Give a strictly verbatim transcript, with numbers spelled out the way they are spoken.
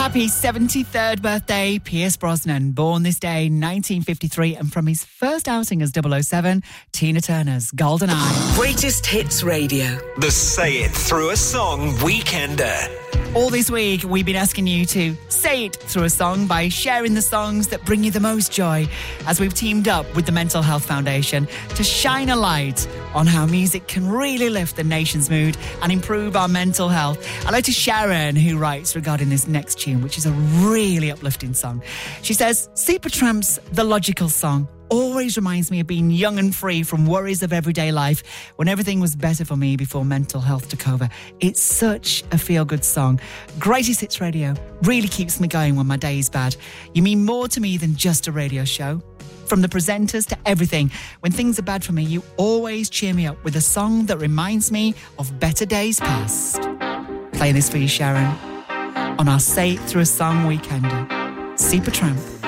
Happy seventy-third birthday, Pierce Brosnan, born this day, nineteen fifty-three, and from his first outing as double oh seven, Tina Turner's Golden Eye. Greatest Hits Radio. The Say It Through a Song Weekender. All this week, we've been asking you to say it through a song by sharing the songs that bring you the most joy, as we've teamed up with the Mental Health Foundation to shine a light on how music can really lift the nation's mood and improve our mental health. Hello to Sharon, who writes regarding this next tune, which is a really uplifting song. She says, Supertramp's The Logical Song always reminds me of being young and free from worries of everyday life when everything was better for me before mental health took over. It's such a feel-good song. Greatest Hits Radio really keeps me going when my day is bad. You mean more to me than just a radio show. From the presenters to everything, when things are bad for me, you always cheer me up with a song that reminds me of better days past. Playing this for you, Sharon, on our Say It Through a Song Weekender. Supertramp.